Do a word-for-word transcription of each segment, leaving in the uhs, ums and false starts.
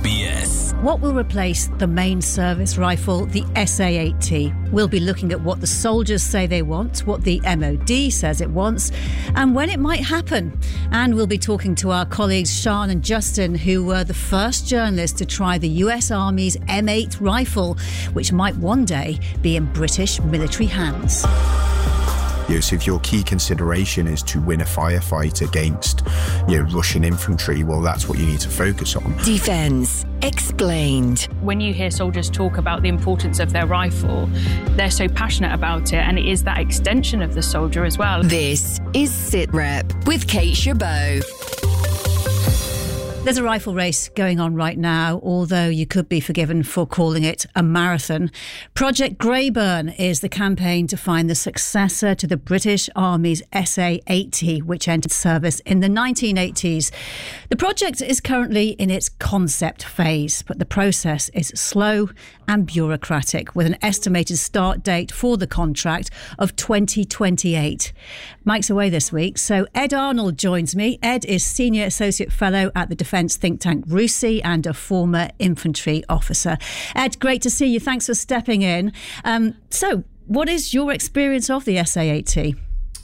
B S. What will replace the main service rifle, the S A eight T? We'll be looking at what the soldiers say they want, what the M O D says it wants, and when it might happen. And we'll be talking to our colleagues Sian and Justin, who were the first journalists to try the U S Army's M eight rifle, which might one day be in British military hands. You know, so if your key consideration is to win a firefight against, you know, Russian infantry, well, that's what you need to focus on. Defence Explained. When you hear soldiers talk about the importance of their rifle, they're so passionate about it, and it is that extension of the soldier as well. This is SitRep with Kate Chabot. There's a rifle race going on right now, although you could be forgiven for calling it a marathon. Project Greyburn is the campaign to find the successor to the British Army's S A eight T, which entered service in the nineteen eighties. The project is currently in its concept phase, but the process is slow and bureaucratic, with an estimated start date for the contract of twenty twenty-eight. Mike's away this week, so Ed Arnold joins me. Ed is Senior Associate Fellow at the Defence think tank RUSI and a former infantry officer. Ed, great to see you. Thanks for stepping in. Um, so, what is your experience of the S A eight T?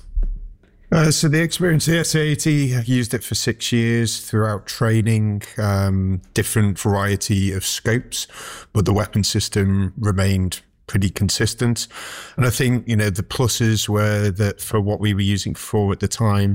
Uh, so the experience of the S A eight T, I've used it for six years throughout training, um, different variety of scopes, but the weapon system remained pretty consistent. And I think, you know, the pluses were that for what we were using for at the time,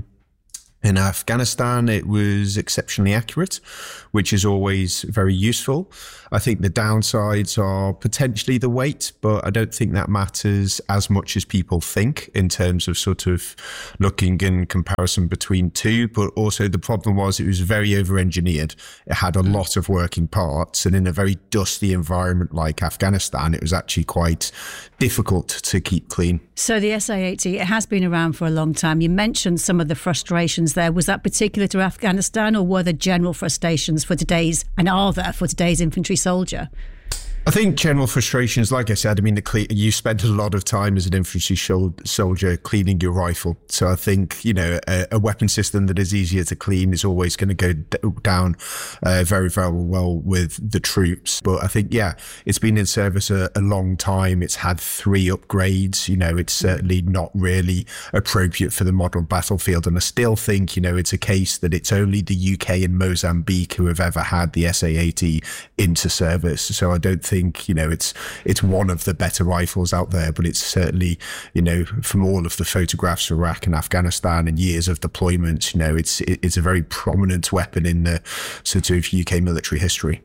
in Afghanistan, it was exceptionally accurate, which is always very useful. I think the downsides are potentially the weight, but I don't think that matters as much as people think in terms of sort of looking in comparison between two. But also the problem was it was very over-engineered. It had a lot of working parts, and in a very dusty environment like Afghanistan, it was actually quite difficult to keep clean. So the S A eight T, it has been around for a long time. You mentioned some of the frustrations there. Was that particular to Afghanistan, or were there general frustrations for today's, and are there for today's infantry soldier? I think general frustrations, like I said, I mean, the cle- you spend a lot of time as an infantry shol- soldier cleaning your rifle. So I think, you know, a, a weapon system that is easier to clean is always going to go d- down uh, very, very well with the troops. But I think, yeah, it's been in service a, a long time. It's had three upgrades. You know, it's certainly not really appropriate for the modern battlefield. And I still think, you know, it's a case that it's only the U K and Mozambique who have ever had the S A eighty into service. So I don't think think, you know, it's it's one of the better rifles out there, but it's certainly, you know, from all of the photographs of Iraq and Afghanistan and years of deployments, you know, it's it's a very prominent weapon in the sort of U K military history.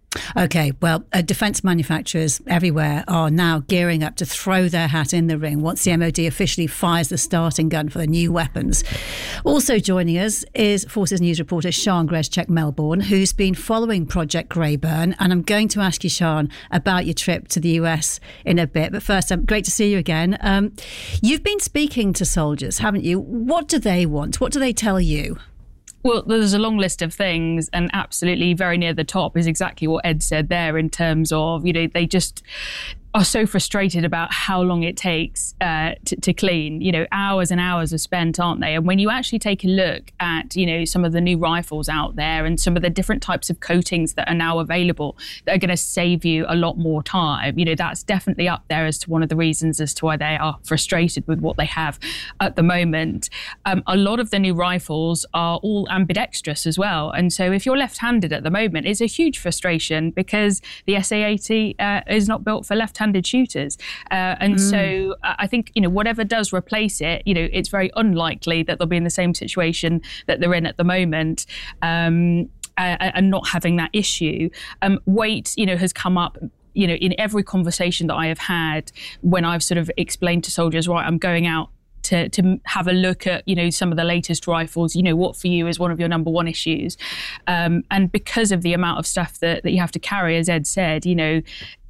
OK, well, uh, defence manufacturers everywhere are now gearing up to throw their hat in the ring once the M O D officially fires the starting gun for the new weapons. Also joining us is Forces News reporter Sian Grezczyk-Melbourne, who's been following Project Greyburn. And I'm going to ask you, Sian, about your trip to the U S in a bit. But first, um, great to see you again. Um, you've been speaking to soldiers, haven't you? What do they want? What do they tell you? Well, there's a long list of things, and absolutely very near the top is exactly what Ed said there in terms of, you know, they just are so frustrated about how long it takes uh, to, to clean. You know, hours and hours are spent, aren't they? And when you actually take a look at, you know, some of the new rifles out there and some of the different types of coatings that are now available that are going to save you a lot more time, you know, that's definitely up there as to one of the reasons as to why they are frustrated with what they have at the moment. Um, a lot of the new rifles are all ambidextrous as well. And so if you're left-handed at the moment, it's a huge frustration because the S A eighty uh, is not built for left-handed shooters. Uh, and mm. so uh, I think, you know, whatever does replace it, you know, it's very unlikely that they'll be in the same situation that they're in at the moment. Um, uh, and not having that issue. Um, weight, you know, has come up, you know, in every conversation that I have had when I've sort of explained to soldiers, right, I'm going out to to have a look at, you know, some of the latest rifles, you know, what for you is one of your number one issues. Um, and because of the amount of stuff that, that you have to carry, as Ed said, you know,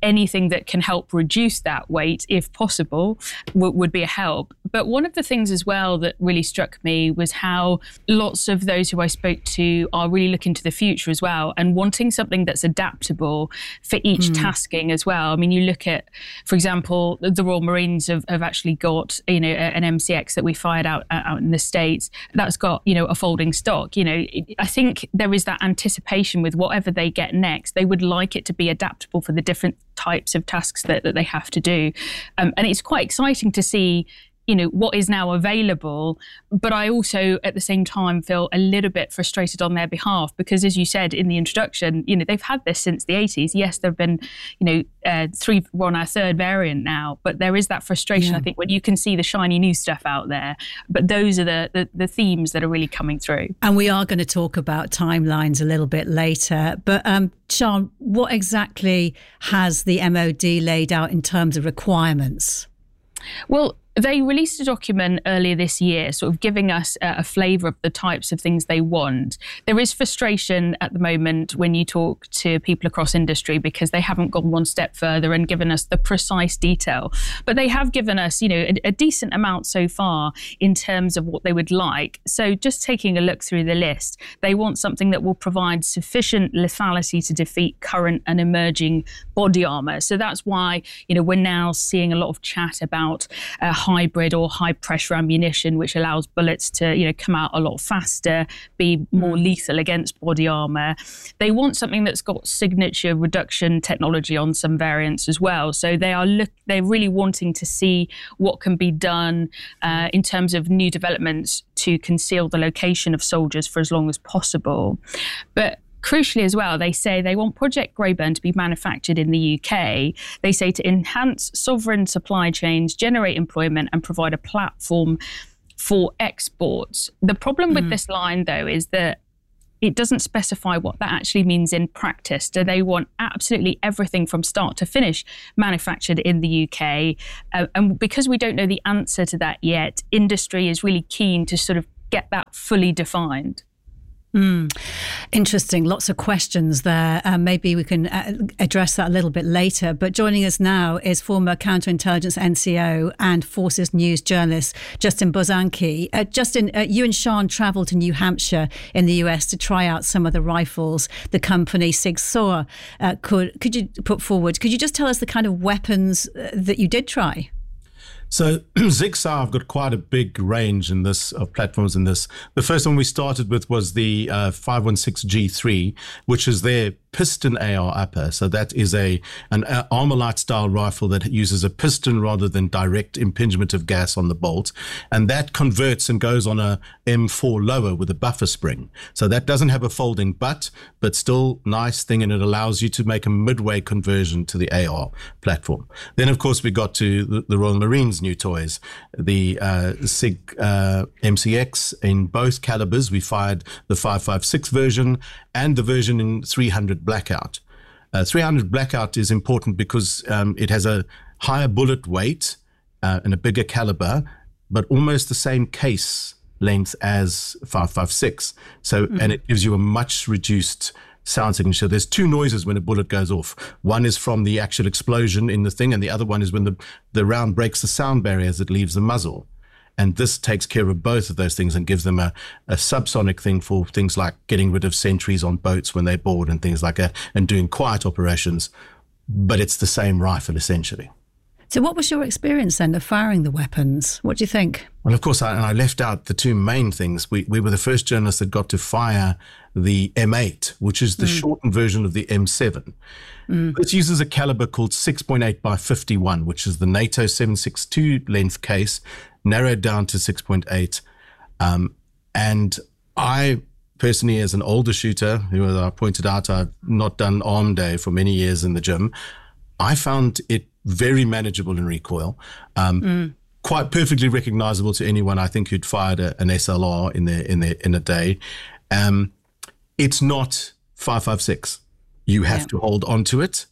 anything that can help reduce that weight, if possible, w- would be a help. But one of the things as well that really struck me was how lots of those who I spoke to are really looking to the future as well and wanting something that's adaptable for each mm. tasking as well. I mean, you look at, for example, the Royal Marines have, have actually got, you know, an M C X that we fired out out in the States that's got, you know, a folding stock. You know, I think there is that anticipation with whatever they get next. They would like it to be adaptable for the different types of tasks that, that they have to do. Um, and it's quite exciting to see, you know, what is now available. But I also, at the same time, feel a little bit frustrated on their behalf because, as you said in the introduction, you know, they've had this since the eighties. Yes, there have been, you know, uh, three, we're on our third variant now, but there is that frustration, yeah. I think, when you can see the shiny new stuff out there. But those are the, the, the themes that are really coming through. And we are going to talk about timelines a little bit later. But um, Sian, what exactly has the M O D laid out in terms of requirements? Well, they released a document earlier this year, sort of giving us a, a flavour of the types of things they want. There is frustration at the moment when you talk to people across industry because they haven't gone one step further and given us the precise detail. But they have given us, you know, a, a decent amount so far in terms of what they would like. So just taking a look through the list, they want something that will provide sufficient lethality to defeat current and emerging body armour. So that's why, you know, we're now seeing a lot of chat about uh, hybrid or high pressure ammunition, which allows bullets to, you know, come out a lot faster, be more lethal against body armor. They want something that's got signature reduction technology on some variants as well. So they are look, they're really wanting to see what can be done uh, in terms of new developments to conceal the location of soldiers for as long as possible. But crucially as well, they say they want Project Greyburn to be manufactured in the U K. They say to enhance sovereign supply chains, generate employment and provide a platform for exports. The problem mm. with this line, though, is that it doesn't specify what that actually means in practice. Do they want absolutely everything from start to finish manufactured in the U K? Uh, and because we don't know the answer to that yet, industry is really keen to sort of get that fully defined. Mm. Interesting. Lots of questions there. Um, maybe we can uh, address that a little bit later. But joining us now is former counterintelligence N C O and Forces News journalist Justin Buzanke. Uh, Justin, uh, you and Sian travelled to New Hampshire in the U S to try out some of the rifles the company Sig Sauer uh, could could you put forward. Could you just tell us the kind of weapons uh, that you did try? So Sig Sauer have got quite a big range in this of platforms in this. The first one we started with was the uh, five one six G three, which is their piston A R upper. So that is a an Armalite style rifle that uses a piston rather than direct impingement of gas on the bolt. And that converts and goes on a M four lower with a buffer spring. So that doesn't have a folding butt, but still nice thing. And it allows you to make a midway conversion to the A R platform. Then, of course, we got to the, the Royal Marines new toys, the uh, Sig uh, M C X in both calibers. We fired the five five six version and the version in three hundred Blackout. Uh, three hundred Blackout is important because um, it has a higher bullet weight uh, and a bigger caliber, but almost the same case length as five five six. So, mm-hmm. and it gives you a much reduced sound signature. There's two noises when a bullet goes off. One is from the actual explosion in the thing, and the other one is when the, the round breaks the sound barrier as it leaves the muzzle. And this takes care of both of those things and gives them a, a subsonic thing for things like getting rid of sentries on boats when they're bored and things like that, and doing quiet operations. But it's the same rifle, essentially. So what was your experience then of firing the weapons? What do you think? Well, of course, I, and I left out the two main things. We we were the first journalists that got to fire the M eight, which is the mm. shortened version of the M seven. Mm. This uses a caliber called six point eight by fifty-one, which is the NATO seven sixty-two length case, narrowed down to six point eight. Um, and I personally, as an older shooter, who as I pointed out, I've not done arm day for many years in the gym, I found it very manageable in recoil. Um, mm. Quite perfectly recognizable to anyone, I think, who'd fired a, an S L R in their, in their, in a day. Um, it's not five five six. You have yeah. to hold on to it,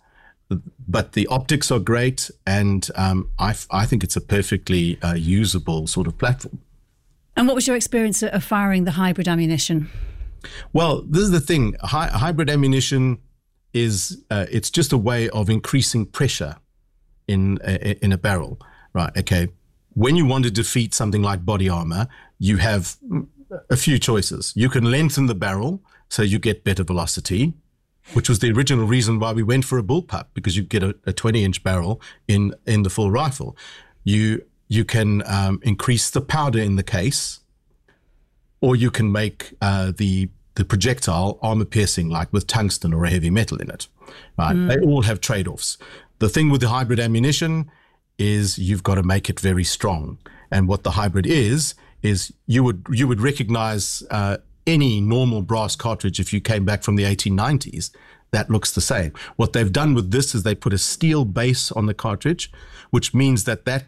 but the optics are great, and um, I, I think it's a perfectly uh, usable sort of platform. And what was your experience of firing the hybrid ammunition? Well, this is the thing. Hy- hybrid ammunition is uh, it's just a way of increasing pressure in in a barrel, right? Okay. When you want to defeat something like body armor, you have a few choices. You can lengthen the barrel so you get better velocity, which was the original reason why we went for a bullpup, because you get a, a twenty inch barrel in, in the full rifle. You, you can um, increase the powder in the case, or you can make uh, the, the projectile armor piercing, like with tungsten or a heavy metal in it. Right? Mm. They all have trade-offs. The thing with the hybrid ammunition is you've got to make it very strong. And what the hybrid is, is you would you would recognize uh, any normal brass cartridge if you came back from the eighteen nineties. That looks the same. What they've done with this is they put a steel base on the cartridge, which means that that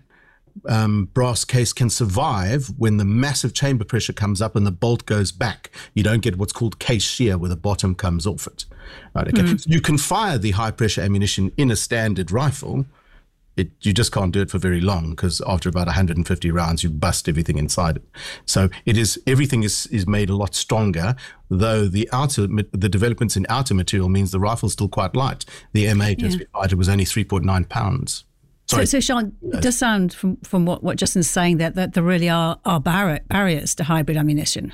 um, brass case can survive when the massive chamber pressure comes up and the bolt goes back. You don't get what's called case shear, where the bottom comes off it. Right, okay. Mm. You can fire the high pressure ammunition in a standard rifle. It, you just can't do it for very long, because after about one hundred fifty rounds, you bust everything inside it. So it is everything is is made a lot stronger, though the outer the developments in outer material means the rifle's still quite light. The M eight, as we fighter, was only three point nine pounds. So, so Sean, it does sound from, from what, what Justin's saying that, that there really are, are bar- barriers to hybrid ammunition.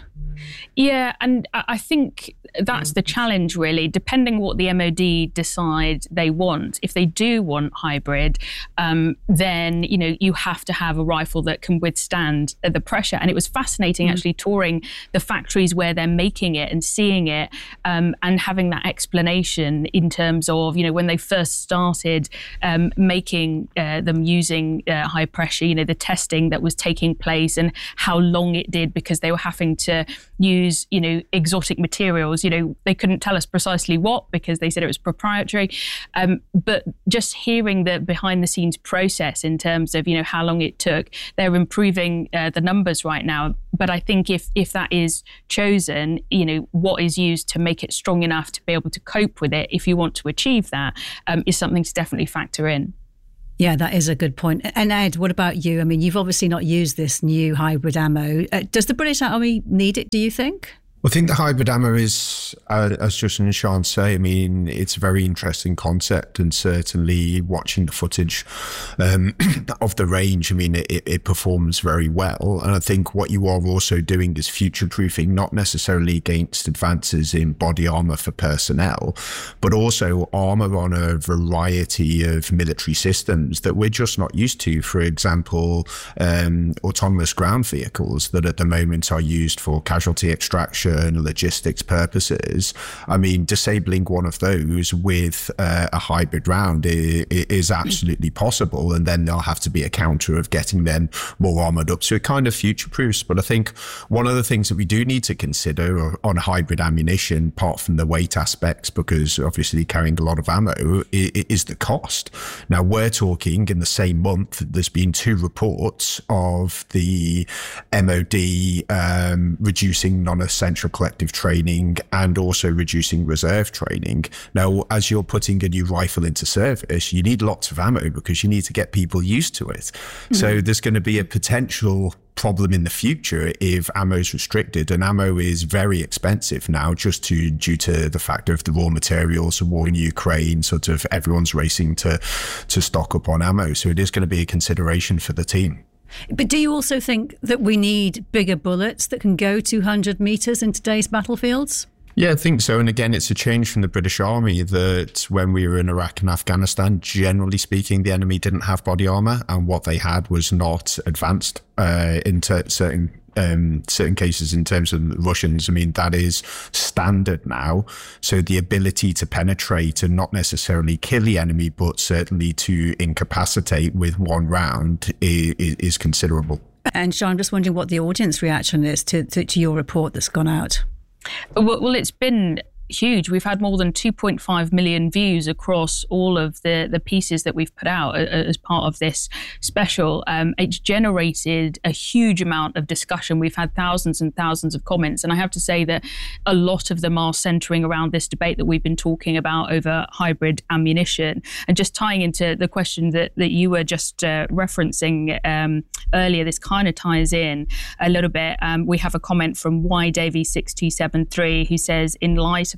Yeah, and I think that's the challenge, really. Depending what the M O D decide they want, if they do want hybrid, um, then you know you have to have a rifle that can withstand the pressure. And it was fascinating mm. actually touring the factories where they're making it and seeing it, um, and having that explanation in terms of you know when they first started um, making uh, them using uh, high pressure, you know the testing that was taking place and how long it did, because they were having to use, you know, exotic materials. You know, they couldn't tell us precisely what, because they said it was proprietary. Um, but just hearing the behind the scenes process in terms of, you know, how long it took, they're improving uh, the numbers right now. But I think if if that is chosen, you know, what is used to make it strong enough to be able to cope with it, if you want to achieve that, um, is something to definitely factor in. Yeah, that is a good point. And Ed, what about you? I mean, you've obviously not used this new hybrid ammo. Uh, does the British Army need it, do you think? I think the hybrid ammo is, uh, as Justin and Sean say, I mean, it's a very interesting concept, and certainly watching the footage um, of the range, I mean, it, it performs very well. And I think what you are also doing is future-proofing, not necessarily against advances in body armor for personnel, but also armor on a variety of military systems that we're just not used to. For example, um, autonomous ground vehicles that at the moment are used for casualty extraction and logistics purposes. I mean, disabling one of those with uh, a hybrid round is, is absolutely possible, and then there'll have to be a counter of getting them more armored up. So it kind of future-proofs. But I think one of the things that we do need to consider on hybrid ammunition, apart from the weight aspects, because obviously carrying a lot of ammo, is the cost. Now, we're talking in the same month, there's been two reports of the M O D um, reducing non-essential collective training and also reducing reserve training. Now, as you're putting a new rifle into service, you need lots of ammo because you need to get people used to it. Mm-hmm. So there's going to be a potential problem in the future if ammo is restricted, and ammo is very expensive now, just to due to the fact of the raw materials, the war in Ukraine, sort of everyone's racing to to stock up on ammo. So it is going to be a consideration for the team. But do you also think that we need bigger bullets that can go two hundred metres in today's battlefields? Yeah, I think so. And again, it's a change from the British Army that when we were in Iraq and Afghanistan, generally speaking, the enemy didn't have body armour, and what they had was not advanced uh, into certain Um, certain cases. In terms of the Russians, I mean, that is standard now. So the ability to penetrate and not necessarily kill the enemy, but certainly to incapacitate with one round is, is considerable. And Sean, I'm just wondering what the audience reaction is to, to, to your report that's gone out. Well, well, it's been huge. We've had more than two point five million views across all of the, the pieces that we've put out as part of this special. Um, it's generated a huge amount of discussion. We've had thousands and thousands of comments. And I have to say that a lot of them are centering around this debate that we've been talking about over hybrid ammunition. And just tying into the question that, that you were just uh, referencing um, earlier, this kind of ties in a little bit. Um, we have a comment from Y Davy six two seven three who says, in light of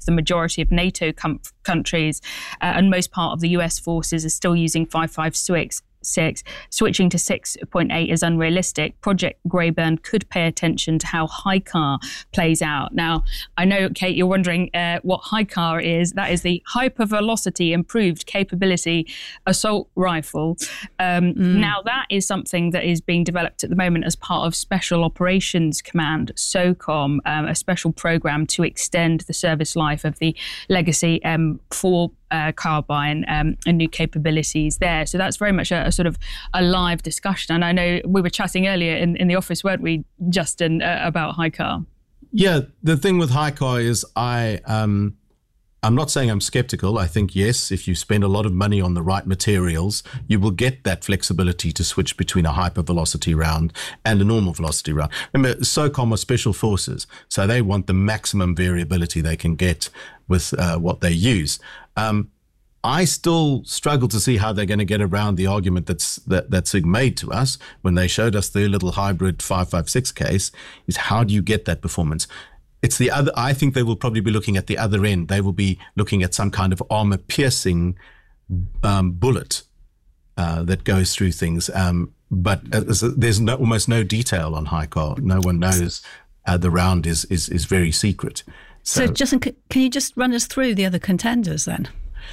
of the majority of NATO com- countries, uh, and most part of the U S forces are still using five five six. Six. Switching to six point eight is unrealistic. Project Greyburn could pay attention to how HICAR plays out. Now, I know, Kate, you're wondering uh, what HICAR is. That is the Hypervelocity Improved Capability Assault Rifle. Um, mm. Now, that is something that is being developed at the moment as part of Special Operations Command, SOCOM, um, a special program to extend the service life of the legacy M four Uh, carbine um, and new capabilities there. So that's very much a, a sort of a live discussion. And I know we were chatting earlier in, in the office, weren't we, Justin, uh, about HICAR? Yeah, the thing with HICAR is I, um, I'm not saying I'm skeptical. I think, yes, if you spend a lot of money on the right materials, you will get that flexibility to switch between a hypervelocity round and a normal velocity round. Remember, SOCOM are special forces, so they want the maximum variability they can get with uh, what they use. Um, I still struggle to see how they're going to get around the argument that's that, that SIG made to us when they showed us their little hybrid five five six case, is how do you get that performance? It's the other, I think they will probably be looking at the other end. They will be looking at some kind of armor piercing um, bullet uh, that goes through things. Um, but uh, there's no, almost no detail on HICAR. No one knows. Uh, the round is, is, is very secret. So, so Justin, can you just run us through the other contenders then?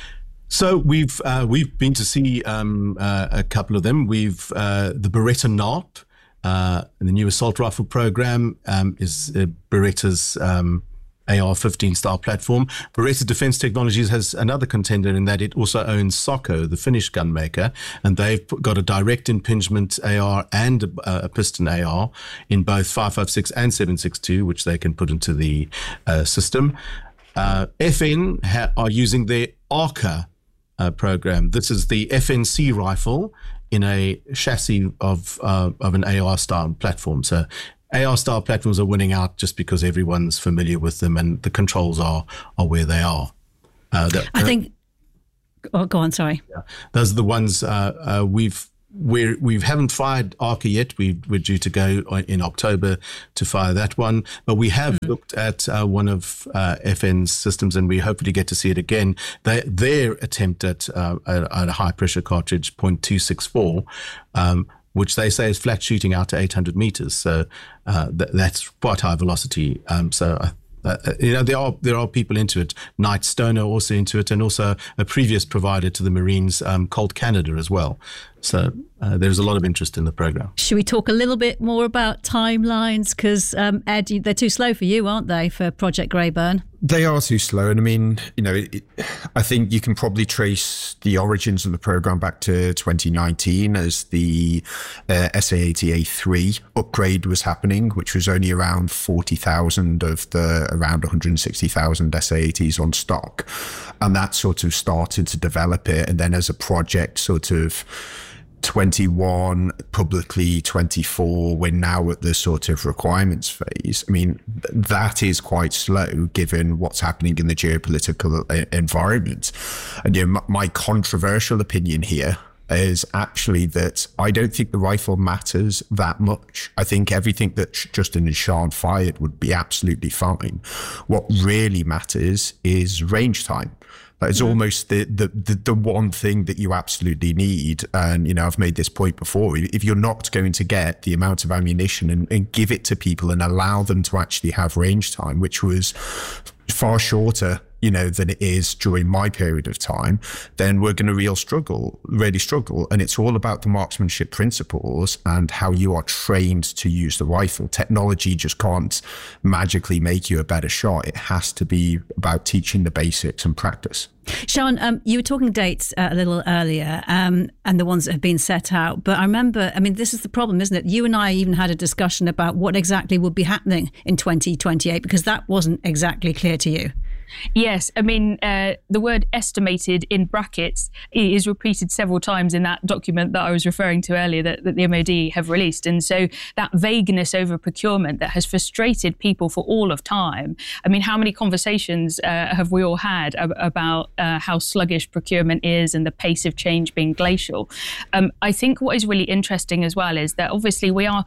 So we've uh, we've been to see um, uh, a couple of them. We've uh, the Beretta N A R P, uh, the new assault rifle program um, is uh, Beretta's um, A R fifteen style platform. Beretta Defense Technologies has another contender in that it also owns Socco, the Finnish gun maker, and they've got a direct impingement A R and a, a piston A R in both five five six and seven six two, which they can put into the uh, system. Uh, F N ha- are using their ARCA uh, program. This is the F N C rifle in a chassis of uh, of an A R style platform. So A R style platforms are winning out just because everyone's familiar with them and the controls are are where they are. Uh, that, I think. Oh, go on. Sorry. Yeah, those are the ones uh, uh, we've we we haven't fired ARCA yet. We we're due to go in October to fire that one, but we have mm-hmm. looked at uh, one of uh, F N's systems, and we hopefully get to see it again. They, their attempt at uh, a, a high pressure cartridge point two six four. Um, which they say is flat shooting out to eight hundred meters. So uh, th- that's quite high velocity. Um, so, uh, uh, you know, there are there are people into it. Knight Stone are also into it, and also a previous provider to the Marines, um, Colt Canada as well. So uh, there's a lot of interest in the program. Should we talk a little bit more about timelines? Because, um, Ed, they're too slow for you, aren't they, for Project Greyburn? They are too slow. And I mean, you know, it, I think you can probably trace the origins of the program back to twenty nineteen as the uh, S A eighty A three upgrade was happening, which was only around forty thousand of the around one hundred sixty thousand S A eighties on stock. And that sort of started to develop it. And then as a project sort of twenty-one, publicly twenty-four, we're now at the sort of requirements phase. I mean, that is quite slow given what's happening in the geopolitical environment. And you know, my controversial opinion here is actually that I don't think the rifle matters that much. I think everything that Justin and Sean fired would be absolutely fine. What really matters is range time. That is yeah. almost the, the, the, the one thing that you absolutely need. And, you know, I've made this point before. If you're not going to get the amount of ammunition and, and give it to people and allow them to actually have range time, which was far shorter, you know, than it is during my period of time, then we're going to real struggle, really struggle. And it's all about the marksmanship principles and how you are trained to use the rifle. Technology just can't magically make you a better shot. It has to be about teaching the basics and practice. Sean, um, you were talking dates uh, a little earlier um, and the ones that have been set out. But I remember, I mean, this is the problem, isn't it? You and I even had a discussion about what exactly would be happening in twenty twenty-eight, because that wasn't exactly clear to you. Yes, I mean, uh, the word estimated in brackets is repeated several times in that document that I was referring to earlier that, that the M O D have released. And so that vagueness over procurement that has frustrated people for all of time. I mean, how many conversations uh, have we all had ab- about uh, how sluggish procurement is and the pace of change being glacial? Um, I think what is really interesting as well is that obviously we are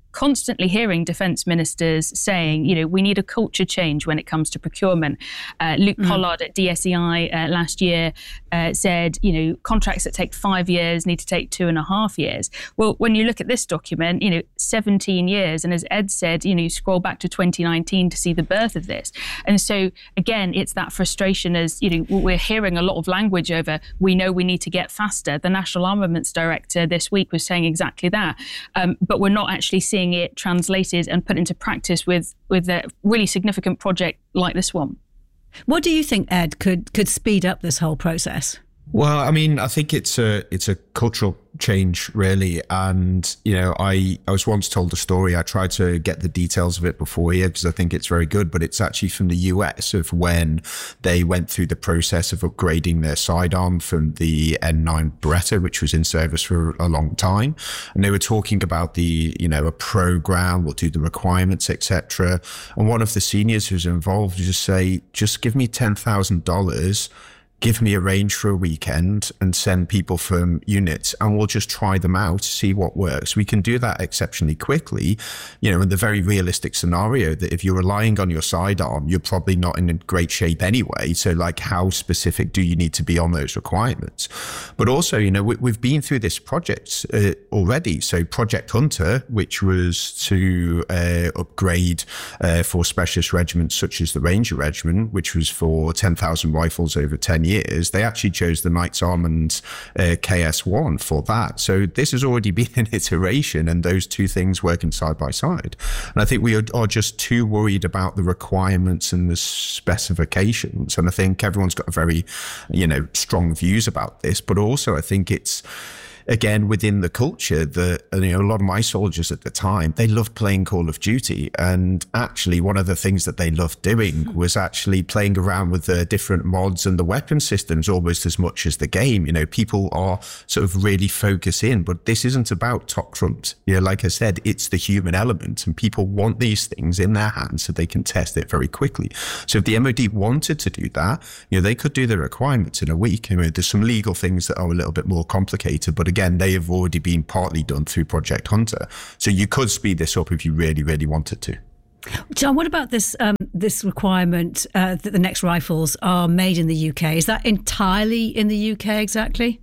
constantly hearing defence ministers saying, you know, we need a culture change when it comes to procurement. Uh, Luke mm. Pollard at D S E I uh, last year uh, said, you know, contracts that take five years need to take two and a half years. Well, when you look at this document, you know, seventeen years. And as Ed said, you know, you scroll back to twenty nineteen to see the birth of this. And so, again, it's that frustration as, you know, we're hearing a lot of language over, we know we need to get faster. The National Armaments Director this week was saying exactly that. Um, but we're not actually seeing it translated and put into practice with, with a really significant project like this one. What do you think, Ed, could could speed up this whole process? Well, I mean, I think it's a it's a cultural change, really. And, you know, I, I was once told a story. I tried to get the details of it before here because I think it's very good, but it's actually from the U S of when they went through the process of upgrading their sidearm from the N nine Beretta, which was in service for a long time. And they were talking about the, you know, a program, we'll do the requirements, et cetera. And one of the seniors who's involved just say, just give me ten thousand dollars. Give me a range for a weekend and send people from units and we'll just try them out, see what works. We can do that exceptionally quickly, you know, in the very realistic scenario that if you're relying on your sidearm, you're probably not in great shape anyway. So like, how specific do you need to be on those requirements? But also, you know, we, we've been through this project uh, already. So Project Hunter, which was to uh, upgrade uh, for specialist regiments such as the Ranger Regiment, which was for ten thousand rifles over ten years. years, they actually chose the Knights Armand uh, K S one for that. So this has already been an iteration and those two things working side by side. And I think we are, are just too worried about the requirements and the specifications. And I think everyone's got a very, you know, strong views about this, but also I think it's, again, within the culture that, you know, a lot of my soldiers at the time, they loved playing Call of Duty. And actually one of the things that they loved doing was actually playing around with the different mods and the weapon systems almost as much as the game. You know, people are sort of really focused in, but this isn't about top trumps. You know, like I said, it's the human element and people want these things in their hands so they can test it very quickly. So if the M O D wanted to do that, you know, they could do the requirements in a week. I mean, there's some legal things that are a little bit more complicated, but again, they have already been partly done through Project Hunter. So you could speed this up if you really, really wanted to. John, what about this um, this requirement uh, that the next rifles are made in the U K? Is that entirely in the U K exactly?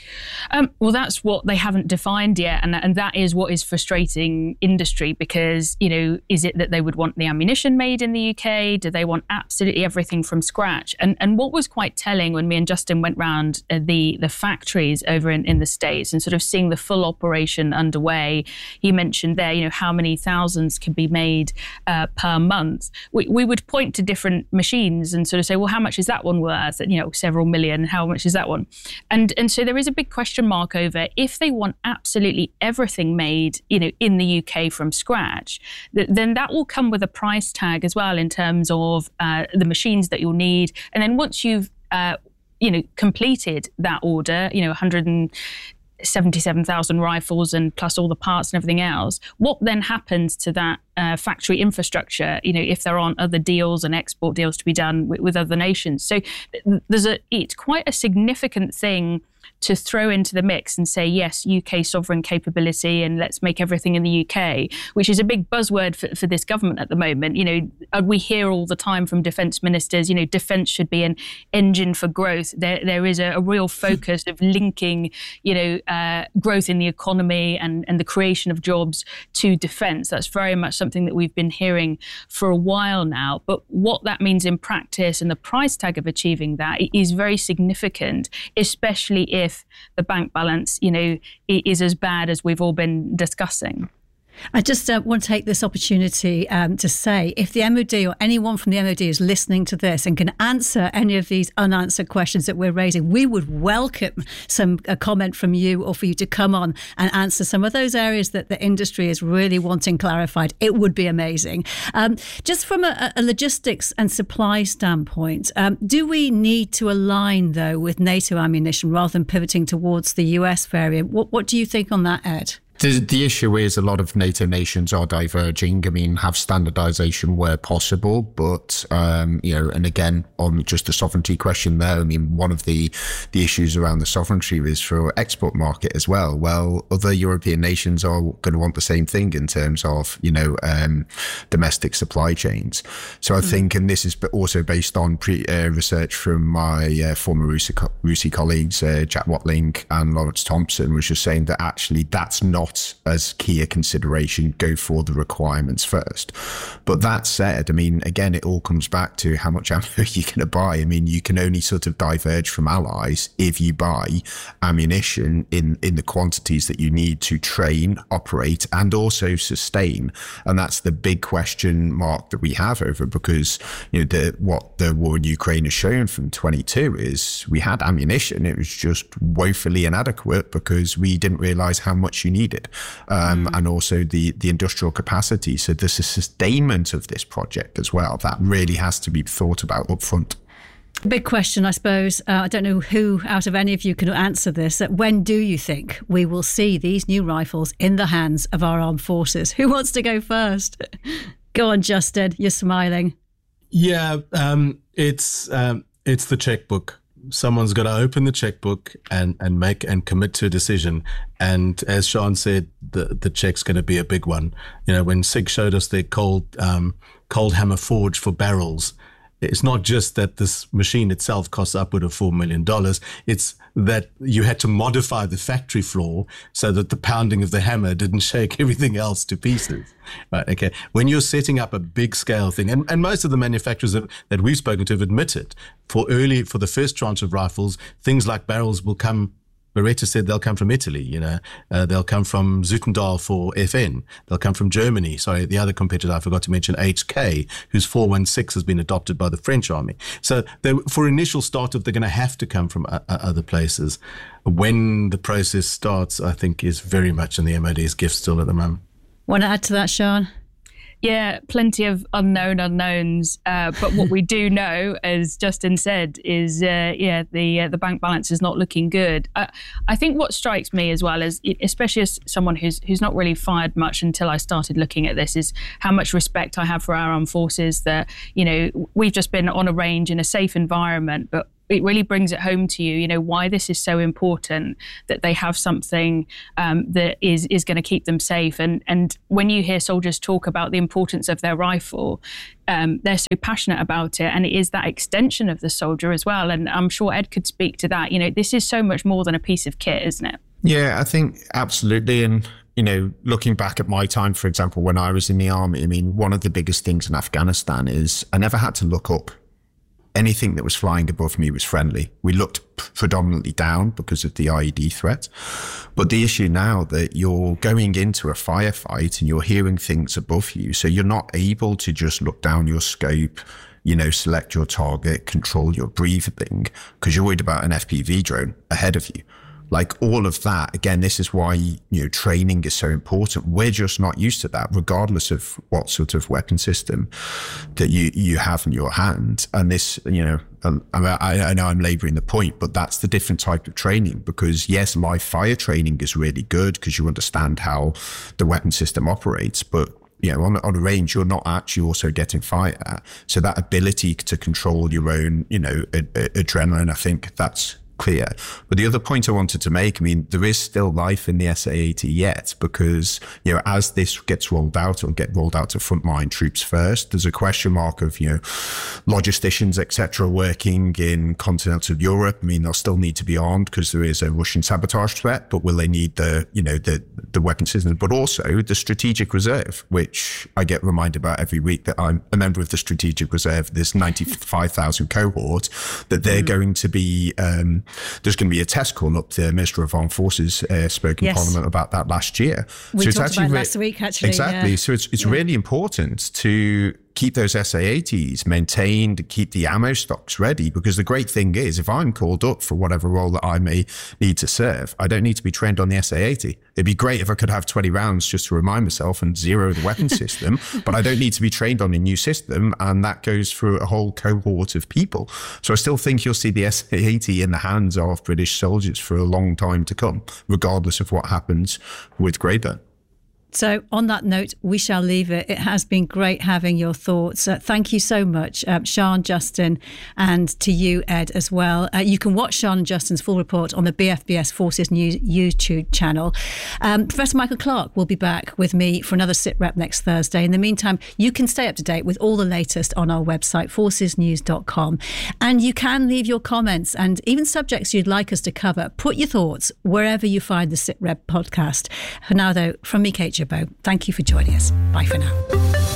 Um, well, that's what they haven't defined yet. And, and that is what is frustrating industry because, you know, is it that they would want the ammunition made in the U K? Do they want absolutely everything from scratch? And and what was quite telling when me and Justin went round uh, the, the factories over in, in the States and sort of seeing the full operation underway, he mentioned there, you know, how many thousands could be made uh, per month. We, we would point to different machines and sort of say, well, how much is that one worth? You know, several million. How much is that one? And and so there is a big question mark over if they want absolutely everything made, you know, in the U K from scratch, th- then that will come with a price tag as well in terms of uh, the machines that you'll need. And then once you've, uh, you know, completed that order, you know, one hundred seventy-seven thousand rifles and plus all the parts and everything else, what then happens to that uh, factory infrastructure, you know, if there aren't other deals and export deals to be done with, with other nations? So there's a, it's quite a significant thing to throw into the mix and say, yes, U K sovereign capability and let's make everything in the U K, which is a big buzzword for, for this government at the moment. You know, we hear all the time from defence ministers, you know, defence should be an engine for growth. There, there is a, a real focus of linking, you know, uh, growth in the economy and, and the creation of jobs to defence. That's very much something that we've been hearing for a while now. But what that means in practice and the price tag of achieving that is very significant, especially if if the bank balance, you know, is as bad as we've all been discussing. I just uh, want to take this opportunity um, to say, if the M O D or anyone from the M O D is listening to this and can answer any of these unanswered questions that we're raising, we would welcome some a comment from you or for you to come on and answer some of those areas that the industry is really wanting clarified. It would be amazing. Um, just from a, a logistics and supply standpoint, um, do we need to align, though, with NATO ammunition rather than pivoting towards the U S variant? What, what do you think on that, Ed? The, the issue is a lot of NATO nations are diverging. I mean, have standardization where possible, but, um, you know, and again, on just the sovereignty question there, I mean, one of the, the issues around the sovereignty is for export market as well. Well, other European nations are going to want the same thing in terms of, you know, um, domestic supply chains. So I mm. think, and this is also based on pre, uh, research from my uh, former RUSI, co- RUSI colleagues, uh, Jack Watling and Lawrence Thompson, which is saying that actually that's not as key a consideration. Go for the requirements first. But that said, I mean, again, it all comes back to how much ammo you're going to buy. I mean, you can only sort of diverge from allies if you buy ammunition in, in the quantities that you need to train, operate, and also sustain. And that's the big question mark that we have over, because, you know, the, what the war in Ukraine has shown from twenty-two is we had ammunition. It was just woefully inadequate because we didn't realize how much you needed. Um, mm. And also the, the industrial capacity. So there's a sustainment of this project as well that really has to be thought about up front. Big question, I suppose. Uh, I don't know who out of any of you can answer this. When do you think we will see these new rifles in the hands of our armed forces? Who wants to go first? Go on, Justin. You're smiling. Yeah, um, it's um, it's the checkbook. Someone's got to open the checkbook and, and make and commit to a decision. And as Sean said, the, the check's going to be a big one. You know, when SIG showed us their cold, um, cold hammer forge for barrels, it's not just that this machine itself costs upward of four million dollars. It's that you had to modify the factory floor so that the pounding of the hammer didn't shake everything else to pieces. Right. Okay. When you're setting up a big scale thing, and, and most of the manufacturers that, that we've spoken to have admitted, for early, for the first tranche of rifles, things like barrels will come. Beretta said they'll come from Italy, you know, uh, they'll come from Zutendal for F N, they'll come from Germany. Sorry, the other competitor I forgot to mention, H K, whose four one six has been adopted by the French army. So they, for initial startup, they're going to have to come from uh, other places. When the process starts, I think, is very much in the M O D's gift still at the moment. Want to add to that, Sean? Yeah, plenty of unknown unknowns. Uh, but what we do know, as Justin said, is uh, yeah, the uh, the bank balance is not looking good. Uh, I think what strikes me as well, as especially as someone who's who's not really fired much until I started looking at this, is how much respect I have for our armed forces. That, you know, we've just been on a range in a safe environment, but it really brings it home to you, you know, why this is so important, that they have something um, that is is going to keep them safe. And and when you hear soldiers talk about the importance of their rifle, um, they're so passionate about it. And it is that extension of the soldier as well. And I'm sure Ed could speak to that. You know, this is so much more than a piece of kit, isn't it? Yeah, I think absolutely. And, you know, looking back at my time, for example, when I was in the army, I mean, one of the biggest things in Afghanistan is I never had to look up. Anything that was flying above me was friendly. We looked predominantly down because of the I E D threat. But the issue now that you're going into a firefight and you're hearing things above you, so you're not able to just look down your scope, you know, select your target, control your breathing, because you're worried about an F P V drone ahead of you. Like all of that, again, this is why, you know, training is so important. We're just not used to that, regardless of what sort of weapon system that you, you have in your hand. And this, you know, I, I know I'm laboring the point, but that's the different type of training, because yes, live fire training is really good because you understand how the weapon system operates, but you know, on, on a range, you're not actually also getting fired at. So that ability to control your own, you know, ad- adrenaline, I think that's clear. But the other point I wanted to make, I mean, there is still life in the S A eighty yet, because, you know, as this gets rolled out, it'll get rolled out to frontline troops first. There's a question mark of, you know, logisticians, et cetera, working in continental Europe. I mean, they'll still need to be armed because there is a Russian sabotage threat, but will they need the, you know, the, the weapon systems, but also the strategic reserve, which I get reminded about every week that I'm a member of the strategic reserve, this ninety-five thousand cohort, that they're mm. going to be, um, there's going to be a test call up. The Minister of Armed Forces uh, spoke in yes. Parliament about that last year. We so it's talked actually about it re- last week, actually. Exactly. Yeah. So it's it's yeah. really important to keep those S A A Ts maintained, keep the ammo stocks ready. Because the great thing is, if I'm called up for whatever role that I may need to serve, I don't need to be trained on the S A A T. It'd be great if I could have twenty rounds just to remind myself and zero the weapon system, but I don't need to be trained on a new system, and that goes through a whole cohort of people. So I still think you'll see the S A A T in the hands of British soldiers for a long time to come, regardless of what happens with Greyburn. So on that note, we shall leave it. It has been great having your thoughts. Uh, thank you so much, uh, Sian, Justin, and to you, Ed, as well. Uh, you can watch Sian and Justin's full report on the B F B S Forces News YouTube channel. Um, Professor Michael Clarke will be back with me for another SITREP next Thursday. In the meantime, you can stay up to date with all the latest on our website, forces news dot com. And you can leave your comments and even subjects you'd like us to cover. Put your thoughts wherever you find the SITREP podcast. For now, though, from me, Kate Gerbeau, thank you for joining us. Bye for now.